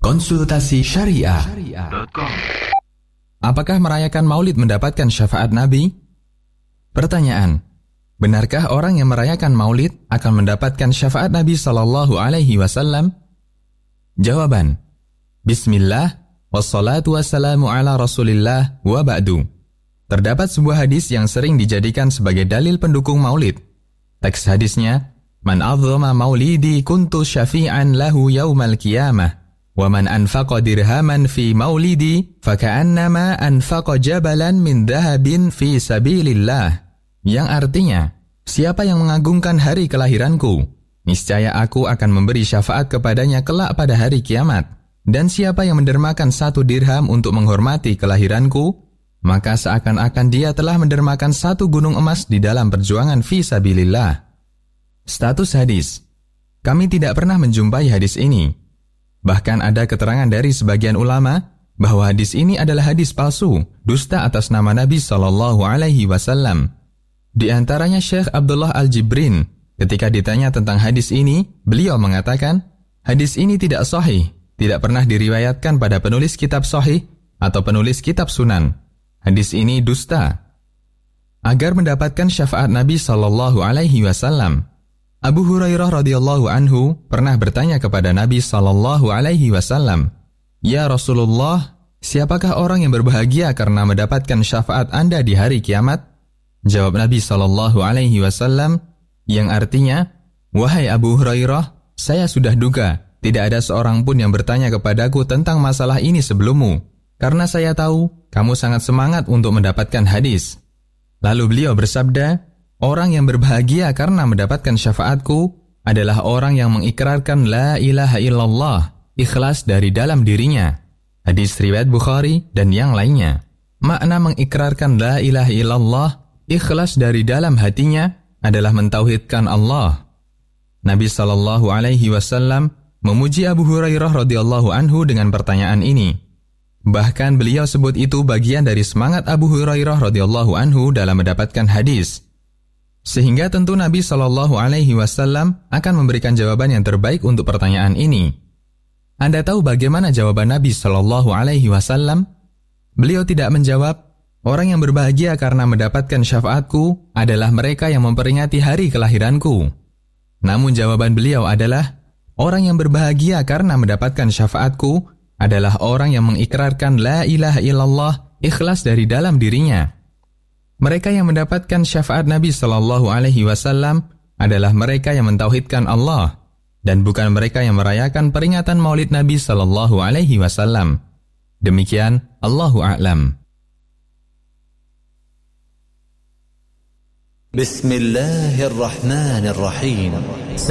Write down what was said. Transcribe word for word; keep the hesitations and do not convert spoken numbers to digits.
Konsultasi Syariah. Apakah merayakan maulid mendapatkan syafaat Nabi? Pertanyaan: benarkah orang yang merayakan maulid akan mendapatkan syafaat Nabi sallallahu alaihi wasallam? Jawaban: Bismillah, wassalatu wassalamu ala rasulillah, wa ba'du. Terdapat sebuah hadis yang sering dijadikan sebagai dalil pendukung maulid. Teks hadisnya, Man a'zama maulidi kuntu syafi'an lahu yaumal qiyamah, wa man anfaqa dirhaman fi maulidi faka'annama anfaqa jabalan min dhahabin fi sabilillah. Yang artinya, siapa yang mengagungkan hari kelahiranku, niscaya aku akan memberi syafaat kepadanya kelak pada hari kiamat. Dan siapa yang mendermakan satu dirham untuk menghormati kelahiranku, maka seakan-akan dia telah mendermakan satu gunung emas di dalam perjuangan fi sabilillah. Status hadis: kami tidak pernah menjumpai hadis ini. Bahkan ada keterangan dari sebagian ulama bahwa hadis ini adalah hadis palsu, dusta atas nama Nabi sallallahu alaihi wasallam. Di antaranya Syekh Abdullah Al-Jibrin, ketika ditanya tentang hadis ini, beliau mengatakan, hadis ini tidak sahih, tidak pernah diriwayatkan pada penulis kitab sahih atau penulis kitab sunan. Hadis ini dusta. Agar mendapatkan syafaat Nabi sallallahu alaihi wasallam, Abu Hurairah radhiyallahu anhu pernah bertanya kepada Nabi sallallahu alaihi wasallam, "Ya Rasulullah, siapakah orang yang berbahagia karena mendapatkan syafaat Anda di hari kiamat?" Jawab Nabi sallallahu alaihi wasallam yang artinya, "Wahai Abu Hurairah, saya sudah duga tidak ada seorang pun yang bertanya kepadaku tentang masalah ini sebelummu, karena saya tahu kamu sangat semangat untuk mendapatkan hadis." Lalu beliau bersabda, orang yang berbahagia karena mendapatkan syafaatku adalah orang yang mengikrarkan la ilaha illallah, ikhlas dari dalam dirinya. Hadis riwayat Bukhari dan yang lainnya. Makna mengikrarkan la ilaha illallah, ikhlas dari dalam hatinya adalah mentauhidkan Allah. Nabi sallallahu alaihi wasallam memuji Abu Hurairah radhiyallahu anhu dengan pertanyaan ini. Bahkan beliau sebut itu bagian dari semangat Abu Hurairah radhiyallahu anhu dalam mendapatkan hadis. Sehingga tentu Nabi sallallahu alaihi wasallam akan memberikan jawaban yang terbaik untuk pertanyaan ini. Anda tahu bagaimana jawaban Nabi sallallahu alaihi wasallam? Beliau tidak menjawab, orang yang berbahagia karena mendapatkan syafaatku adalah mereka yang memperingati hari kelahiranku. Namun jawaban beliau adalah, orang yang berbahagia karena mendapatkan syafaatku adalah orang yang mengikrarkan la ilaha illallah, ikhlas dari dalam dirinya. Mereka yang mendapatkan syafaat Nabi sallallahu alaihi wasallam adalah mereka yang mentauhidkan Allah dan bukan mereka yang merayakan peringatan Maulid Nabi sallallahu alaihi wasallam. Demikian, Allahu a'lam. Bismillahirrahmanirrahim.